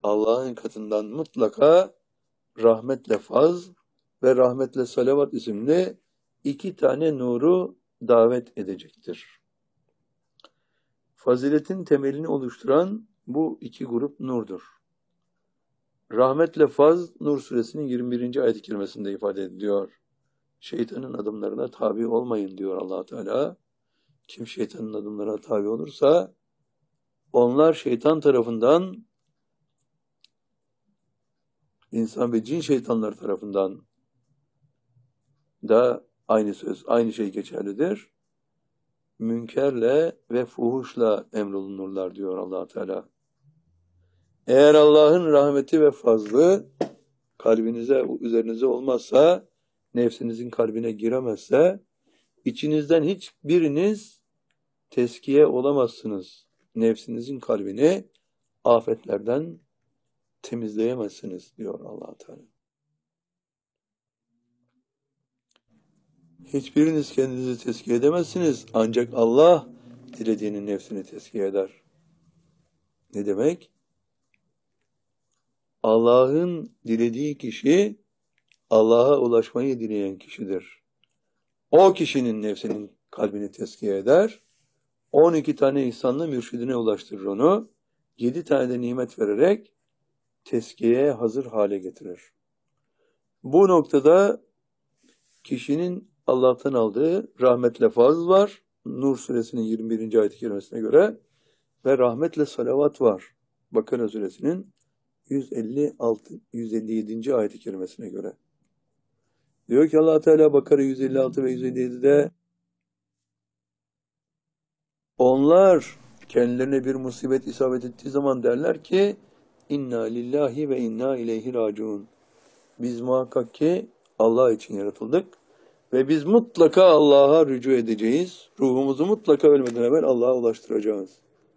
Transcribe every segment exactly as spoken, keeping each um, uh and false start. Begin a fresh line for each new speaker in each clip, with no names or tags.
Allah'ın katından mutlaka rahmetle faz ve rahmetle salavat isimli iki tane nuru davet edecektir. Faziletin temelini oluşturan bu iki grup nurdur. Rahmetle faz Nur suresinin yirmi birinci ayet-i kerimesinde ifade ediliyor. Şeytanın adımlarına tabi olmayın diyor Allah Teala. Kim şeytanın adımlarına tabi olursa onlar şeytan tarafından, insan ve cin şeytanlar tarafından da aynı söz, aynı şey geçerlidir. Münkerle ve fuhuşla emrolunurlar diyor Allah Teala. Eğer Allah'ın rahmeti ve fazlı kalbinize, üzerinize olmazsa, nefsinizin kalbine giremezse, içinizden hiçbiriniz teskiye olamazsınız. Nefsinizin kalbini afetlerden temizleyemezsiniz diyor Allah Teala. Hiçbiriniz kendinizi teskiye edemezsiniz. Ancak Allah dilediğinin nefsini teskiye eder. Ne demek? Allah'ın dilediği kişi Allah'a ulaşmayı dileyen kişidir. O kişinin nefsinin kalbini teskiye eder. on iki tane ihsanla mürşidine ulaştırır onu. yedi tane de nimet vererek teskiyeye hazır hale getirir. Bu noktada kişinin Allah'tan aldığı rahmetle faz var. Nur suresinin yirmi birinci ayet-i kerimesine göre ve rahmetle salavat var. Bakara suresinin yüz elli altı yüz elli yedinci ayet-i kerimesine göre. Diyor ki Allah Teala Bakara yüz elli altı ve yüz elli yedide onlar kendilerine bir musibet isabet ettiği zaman derler ki inna lillahi ve inna ileyhi raciun. Biz muhakkak ki Allah için yaratıldık ve biz mutlaka Allah'a rücu edeceğiz. Ruhumuzu mutlaka ölmeden evvel Allah'a ulaştıracağız.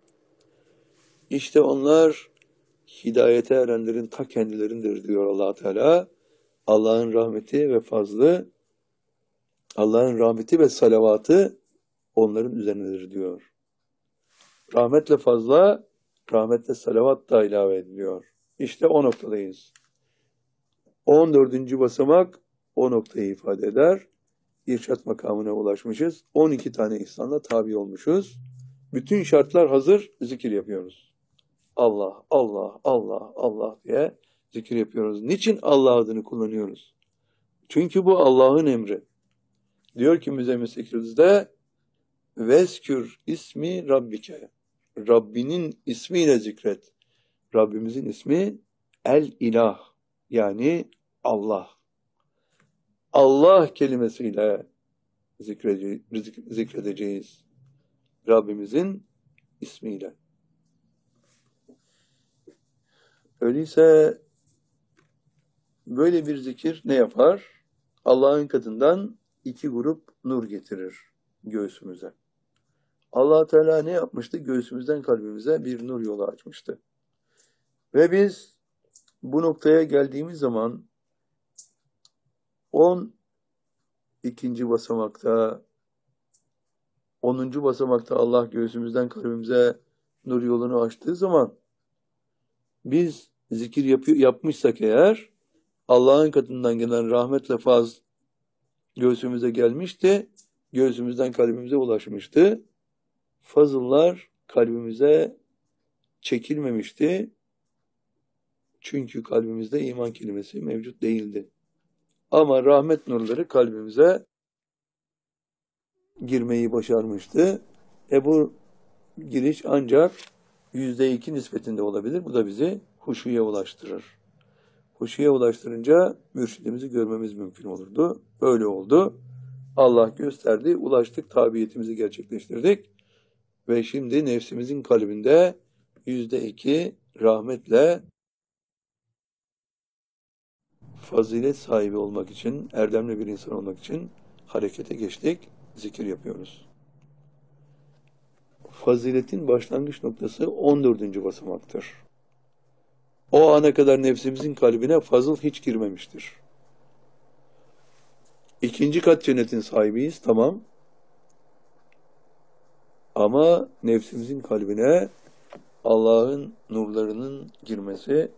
İşte onlar hidayete erenlerin ta kendilerindir diyor Allah Teala. Allah'ın rahmeti ve fazlı, Allah'ın rahmeti ve salavatı onların üzerindedir diyor. Rahmetle fazla, rahmetle salavat da ilave ediliyor. İşte o noktadayız. on dördüncü basamak o noktayı ifade eder. İrşad makamına ulaşmışız. on iki tane ihsanla tabi olmuşuz. Bütün şartlar hazır, zikir yapıyoruz. Allah, Allah, Allah, Allah diye zikir yapıyoruz. Niçin Allah adını kullanıyoruz? Çünkü bu Allah'ın emri. Diyor ki Müzzemmil sekizde Veskür ismi Rabbike. Rabbinin ismiyle zikret. Rabbimizin ismi El İlah. Yani Allah. Allah kelimesiyle zikredeceğiz. Rabbimizin ismiyle. Öyleyse böyle bir zikir ne yapar? Allah'ın katından iki grup nur getirir göğsümüze. Allah Teala ne yapmıştı? Göğsümüzden kalbimize bir nur yolu açmıştı. Ve biz bu noktaya geldiğimiz zaman on ikinci basamakta, onuncu basamakta Allah göğsümüzden kalbimize nur yolunu açtığı zaman biz zikir yapıyor, yapmışsak eğer Allah'ın katından gelen rahmetle faz göğsümüze gelmişti, göğsümüzden kalbimize ulaşmıştı. Fazıllar kalbimize çekilmemişti. Çünkü kalbimizde iman kelimesi mevcut değildi. Ama rahmet nurları kalbimize girmeyi başarmıştı. E bu giriş ancak yüzde iki nispetinde olabilir. Bu da bizi huşuya ulaştırır. Huşuya ulaştırınca mürşidimizi görmemiz mümkün olurdu. Öyle oldu. Allah gösterdi. Ulaştık. Tabiyetimizi gerçekleştirdik. Ve şimdi nefsimizin kalbinde yüzde iki rahmetle fazilet sahibi olmak için, erdemli bir insan olmak için harekete geçtik. Zikir yapıyoruz. Faziletin başlangıç noktası on dördüncü basamaktır. O ana kadar nefsimizin kalbine fazıl hiç girmemiştir. İkinci kat cennetin sahibiyiz, tamam. Ama nefsimizin kalbine Allah'ın nurlarının girmesi